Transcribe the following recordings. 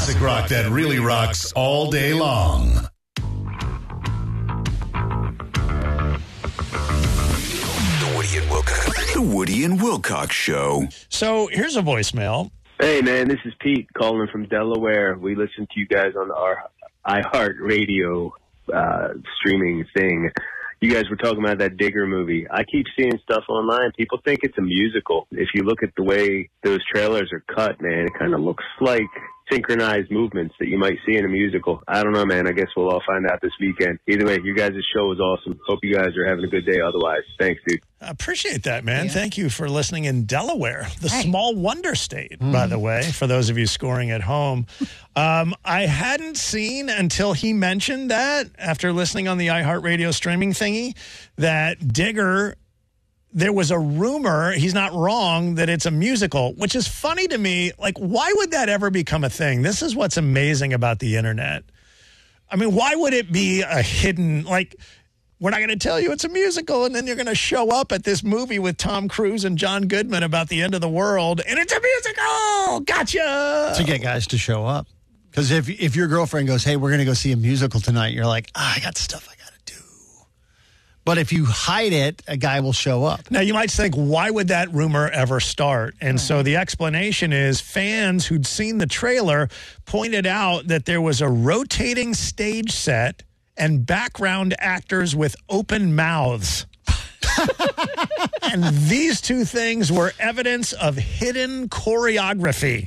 classic rock that really rocks all day long. The Woody and Wilcox Show. So here's a voicemail. Hey, man, this is Pete calling from Delaware. We listen to you guys on our iHeartRadio streaming thing. You guys were talking about that Digger movie. I keep seeing stuff online. People think it's a musical. If you look at the way those trailers are cut, man, it kind of looks like synchronized movements that you might see in a musical. I don't know, man. I guess we'll all find out this weekend. Either way, you guys' show was awesome. Hope you guys are having a good day otherwise. Thanks, dude. I appreciate that, man. Yeah. Thank you for listening in Delaware, the small wonder state, by the way, for those of you scoring at home. I hadn't seen until he mentioned that after listening on the iHeartRadio streaming thingy that Digger, there was a rumor, he's not wrong, that it's a musical, which is funny to me. Like, why would that ever become a thing? This is what's amazing about the internet. I mean, why would it be a hidden, like, we're not going to tell you it's a musical, and then you're going to show up at this movie with Tom Cruise and John Goodman about the end of the world, and it's a musical! Gotcha! To get guys to show up. Because if your girlfriend goes, hey, we're going to go see a musical tonight, you're like, I got stuff I got to do. But if you hide it, a guy will show up. Now, you might think, why would that rumor ever start? And so the explanation is fans who'd seen the trailer pointed out that there was a rotating stage set and background actors with open mouths. And these two things were evidence of hidden choreography.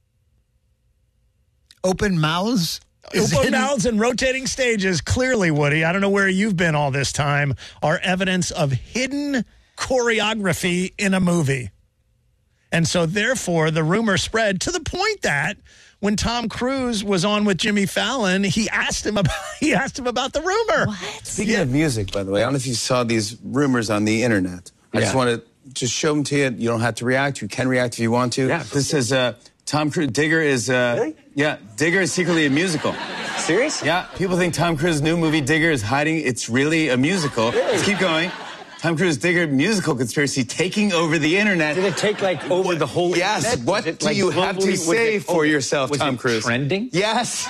Open mouths? Open mouths and rotating stages, clearly, Woody, I don't know where you've been all this time, are evidence of hidden choreography in a movie. And so, therefore, the rumor spread to the point that when Tom Cruise was on with Jimmy Fallon, he asked him about the rumor. What? Speaking of music, by the way, I don't know if you saw these rumors on the internet. I just want to just show them to you. You don't have to react. You can react if you want to. Yeah. This is Tom Cruise. Digger is really? Yeah, Digger is secretly a musical. Serious? Yeah. People think Tom Cruise's new movie Digger is hiding. It's really a musical. Really? Let's keep going. Tom Cruise Digger musical conspiracy taking over the internet. Did it take over the whole internet? Yes. What do you have to say for yourself, Tom Cruise? Trending? Yes.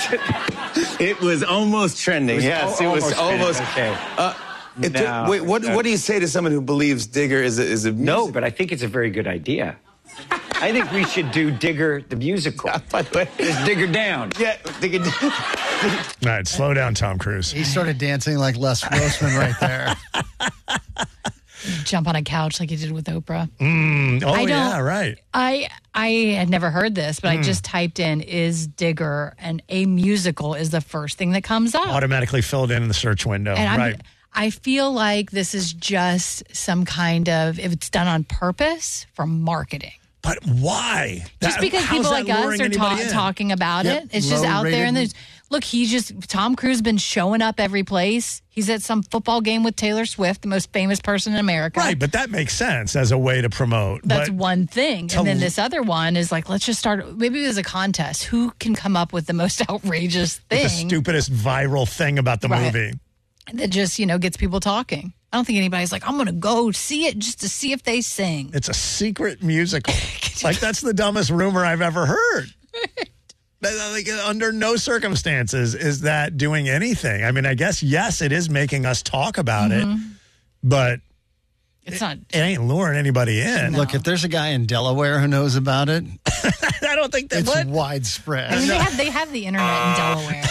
It was almost trending. Yes, it was almost. Okay. Wait, what do you say to someone wwho believes Digger is a musical? No, but I think it's a very good idea. I think we should do Digger the musical. By the way, just Digger down. Yeah, Digger down. All right, slow down, Tom Cruise. He started dancing like Les Grossman right there. Jump on a couch like he did with Oprah. Yeah, right. I had never heard this, but I just typed in, is Digger, and a musical is the first thing that comes up. Automatically filled in the search window. And I feel like this is just some kind of, if it's done on purpose, for marketing. But why? Just because people like us are talking about it. It's just out there. And there's, look, Tom Cruise been showing up every place. He's at some football game with Taylor Swift, the most famous person in America. Right, but that makes sense as a way to promote. That's one thing. And then this other one is like, let's just start, maybe there's a contest. Who can come up with the most outrageous thing? The stupidest viral thing about the movie. That just, gets people talking. I don't think anybody's like, I'm going to go see it just to see if they sing. It's a secret musical. Like, that's the dumbest rumor I've ever heard. Like, under no circumstances is that doing anything. I mean, I guess, yes, it is making us talk about it, but it ain't luring anybody in. No. Look, if there's a guy in Delaware who knows about it, I don't think that's widespread. I mean, they have the internet in Delaware.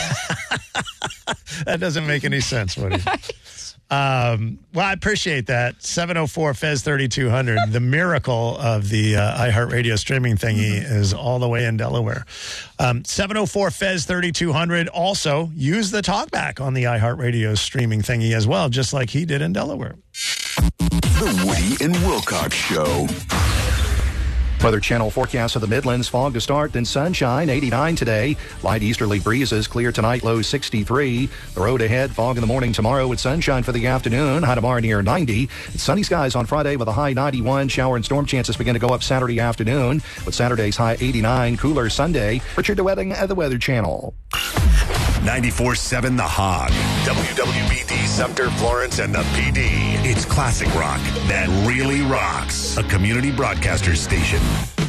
That doesn't make any sense, Woody. Well, I appreciate that. 704 Fez 3200. The miracle of the iHeartRadio streaming thingy is all the way in Delaware. 704 Fez 3200. Also, use the talkback on the iHeartRadio streaming thingy as well, just like he did in Delaware. The Woody and Wilcox Show. Weather Channel forecast of the Midlands, fog to start, then sunshine, 89 today. Light easterly breezes, clear tonight, low 63. The road ahead, fog in the morning tomorrow with sunshine for the afternoon. High tomorrow near 90. It's sunny skies on Friday with a high 91. Shower and storm chances begin to go up Saturday afternoon with Saturday's high 89. Cooler Sunday. Richard DeWetting at the Weather Channel. 94.7 The Hog. WWBD, Sumter, Florence, and the PD. It's classic rock that really rocks. A community broadcaster station.